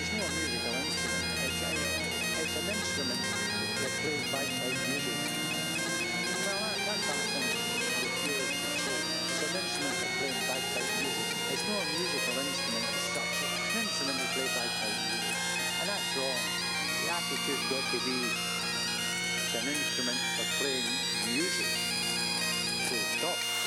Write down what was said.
It's not a musical instrument. It's an instrument that plays bagpipe music. Well, that kind of thing you feel should say. It's an instrument that plays bagpipe music. It's not a musical instrument as such. It's an instrument that plays bagpipe music. And that's wrong. The attitude's got to be, it's an instrument for playing music. Full stop.